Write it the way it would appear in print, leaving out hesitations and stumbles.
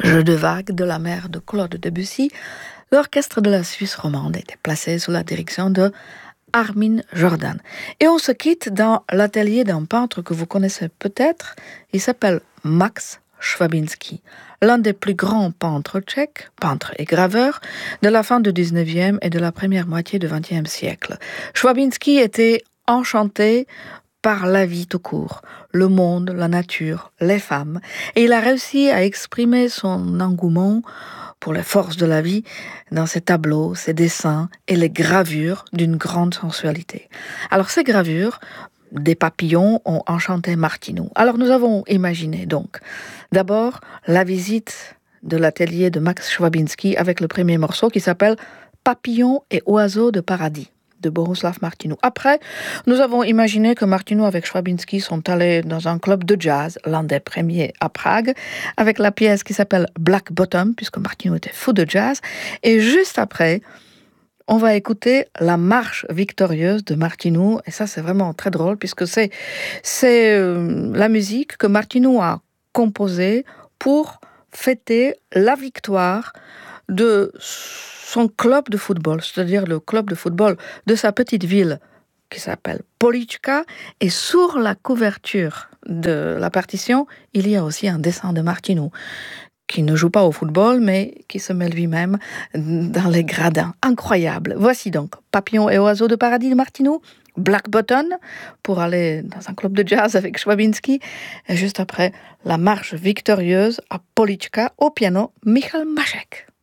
Jeu de vagues de la mer de Claude Debussy, l'orchestre de la Suisse romande était placé sous la direction de Armin Jordan. Et on se quitte dans l'atelier d'un peintre que vous connaissez peut-être. Il s'appelle Max Schwabinski, l'un des plus grands peintres tchèques, peintre et graveur, de la fin du 19e et de la première moitié du 20e siècle. Schwabinski était enchanté par la vie tout court, le monde, la nature, les femmes, et il a réussi à exprimer son engouement pour les forces de la vie dans ses tableaux, ses dessins et les gravures d'une grande sensualité. Alors ces gravures, des papillons, ont enchanté Martineau. Alors nous avons imaginé donc d'abord la visite de l'atelier de Max Schwabinski avec le premier morceau qui s'appelle Papillons et oiseaux de paradis de Bohuslav Martineau. Après, nous avons imaginé que Martineau avec Schwabinski sont allés dans un club de jazz, l'un des premiers à Prague, avec la pièce qui s'appelle Black Bottom, puisque Martineau était fou de jazz. Et juste après, on va écouter la marche victorieuse de Martineau. Et ça, c'est vraiment très drôle, puisque c'est la musique que Martineau a composée pour fêter la victoire de son club de football, c'est-à-dire le club de football de sa petite ville qui s'appelle Polička. Et sur la couverture de la partition, il y a aussi un dessin de Martineau qui ne joue pas au football, mais qui se met lui-même dans les gradins. Incroyable. Voici donc Papillons et oiseaux de paradis de Martineau, Black Button, pour aller dans un club de jazz avec Schwabinski, et juste après, la marche victorieuse à Polička, au piano, Michal Mašek.